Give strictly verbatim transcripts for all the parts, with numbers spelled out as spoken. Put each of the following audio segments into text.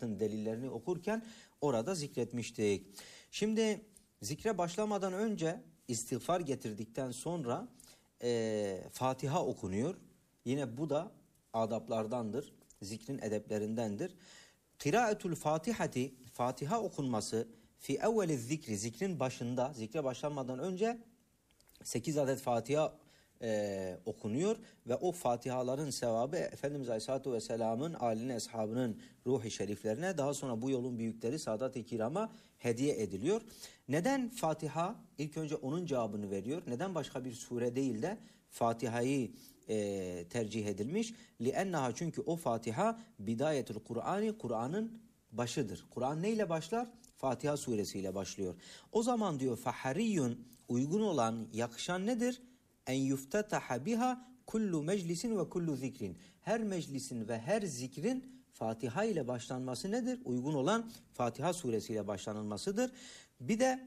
şartın delillerini okurken orada zikretmiştik. Şimdi zikre başlamadan önce istiğfar getirdikten sonra e, Fatiha okunuyor. Yine bu da adaplardandır, zikrin edeplerindendir. Kıraatul Fatihati, Fatiha okunması fi evveli zikri, zikrin başında, zikre başlanmadan önce sekiz adet Fatiha e, okunuyor ve o Fatihaların sevabı Efendimiz Aleyhisselatü Vesselam'ın âline, eshabının ruhi şeriflerine, daha sonra bu yolun büyükleri Sadat-ı Kiram'a hediye ediliyor. Neden Fatiha? İlk önce onun cevabını veriyor. Neden başka bir sure değil de Fatiha'yı e, tercih edilmiş? لِأَنَّهَا, çünkü o Fatiha bidayetul Kur'an'ı, Kur'an'ın başıdır. Kur'an neyle başlar? Fatiha suresiyle başlıyor. O zaman diyor fahariyun, uygun olan, yakışan nedir? En yuftataha biha kullu meclisin ve kullu zikrin. Her meclisin ve her zikrin Fatiha ile başlanması nedir? Uygun olan Fatiha suresiyle başlanılmasıdır. Bir de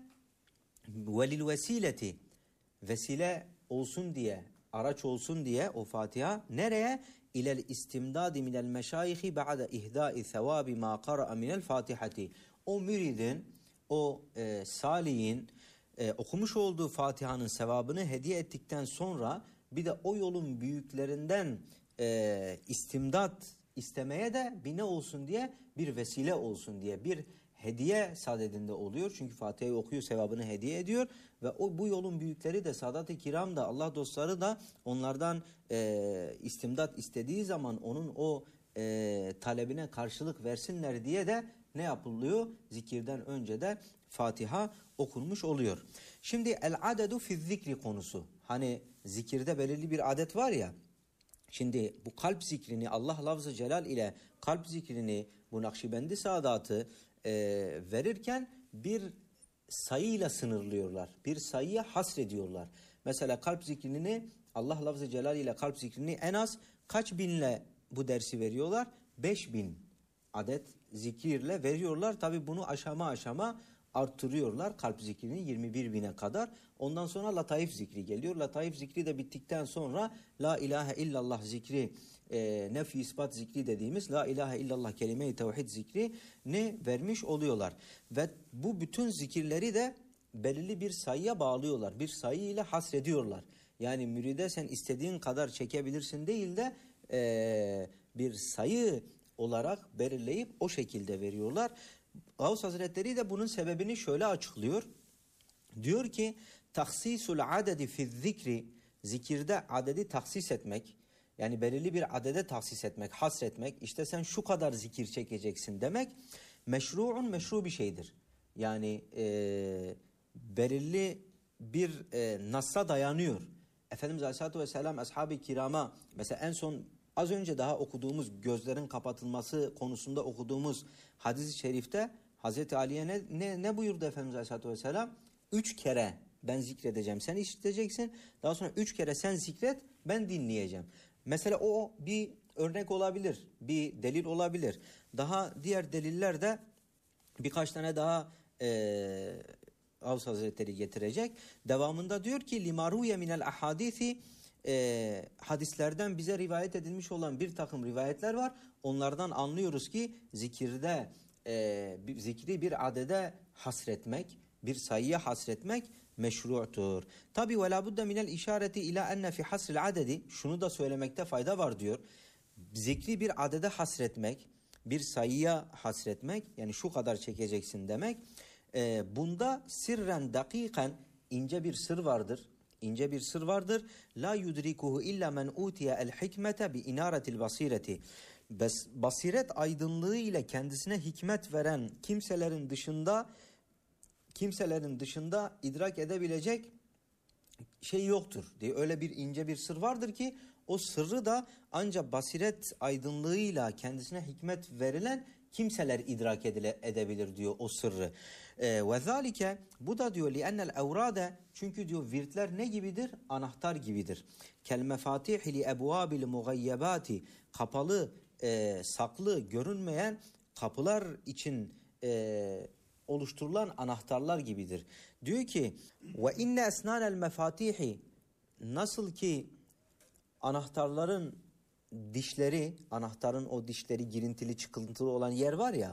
velil vesileti, vesile olsun diye, araç olsun diye o Fatiha nereye? İlel istimdadi minel meşayihi ba'de ihdai sevabi ma qara'a minel Fatihati. O müridin, o e, salihin e, okumuş olduğu Fatiha'nın sevabını hediye ettikten sonra bir de o yolun büyüklerinden e, istimdat istemeye de bir ne olsun diye, bir vesile olsun diye, bir hediye sadedinde oluyor. Çünkü Fatiha'yı okuyor, sevabını hediye ediyor ve o bu yolun büyükleri de, Sadat-ı Kiram da, Allah dostları da onlardan e, istimdat istediği zaman onun o e, talebine karşılık versinler diye de ne yapılıyor? Zikirden önce de Fatiha okunmuş oluyor. Şimdi el-adedu fi zikri konusu. Hani zikirde belirli bir adet var ya. Şimdi bu kalp zikrini, Allah lafz-ı celal ile kalp zikrini, bu Nakşibendi Sadat'ı e, verirken bir sayıyla sınırlıyorlar. Bir sayıya hasrediyorlar. Mesela kalp zikrini, Allah lafz-ı celal ile kalp zikrini en az kaç binle bu dersi veriyorlar? Beş bin adet zikirle veriyorlar. Tabi bunu aşama aşama arttırıyorlar kalp zikrini yirmi bir bine kadar. Ondan sonra lataif zikri geliyor. Lataif zikri de bittikten sonra la ilahe illallah zikri, e, nefi ispat zikri dediğimiz la ilahe illallah kelime-i tevhid zikri ne vermiş oluyorlar. Ve bu bütün zikirleri de belirli bir sayıya bağlıyorlar. Bir sayı ile hasrediyorlar. Yani müride sen istediğin kadar çekebilirsin değil de e, bir sayı olarak belirleyip o şekilde veriyorlar. Gavs Hazretleri de bunun sebebini şöyle açıklıyor. Diyor ki taksisul adedi fi zikri, zikirde adedi taksis etmek, yani belirli bir adede taksis etmek, hasretmek, işte sen şu kadar zikir çekeceksin demek meşru'un, meşru bir şeydir. Yani e, belirli bir e, nassa dayanıyor. Efendimiz Aleyhisselatü Vesselam Ashab-ı Kiram'a, mesela en son az önce daha okuduğumuz gözlerin kapatılması konusunda okuduğumuz hadis-i şerifte Hazreti Ali'ye ne, ne, ne buyurdu Efendimiz Aleyhisselatü Vesselam? Üç kere ben zikredeceğim, sen işiteceksin. Daha sonra üç kere sen zikret, ben dinleyeceğim. Mesela o bir örnek olabilir, bir delil olabilir. Daha diğer deliller de birkaç tane daha e, Gavs Hazretleri getirecek. Devamında diyor ki limaruye minel ahadisi, e, hadislerden bize rivayet edilmiş olan bir takım rivayetler var. Onlardan anlıyoruz ki zikirde e, zikri bir adede hasretmek, bir sayıya hasretmek meşru'tur. Tabi ve la budde minel işareti ila enne fi hasril adedi, şunu da söylemekte fayda var diyor. Zikri bir adede hasretmek, bir sayıya hasretmek, yani şu kadar çekeceksin demek. E, bunda sirren dakiken, ince bir sır vardır. İnce bir sır vardır. La yudrikuhu illa men utiye el hikmete bi inaretil basireti. Basiret aydınlığı ile kendisine hikmet veren kimselerin dışında kimselerin dışında idrak edebilecek şey yoktur diye, öyle bir ince bir sır vardır ki o sırrı da ancak basiret aydınlığıyla kendisine hikmet verilen kimseler idrak edile, edebilir diyor o sırrı. Ve zalike, bu da diyor li enel evrade, çünkü diyor virtler ne gibidir? Anahtar gibidir. Kel mefatih li ebvabil mugayyebati, kapalı, e, saklı, görünmeyen kapılar için e, oluşturulan anahtarlar gibidir. Diyor ki ve inne esnanel mefatihi, nasıl ki anahtarların dişleri, anahtarın o dişleri girintili çıkıntılı olan yer var ya,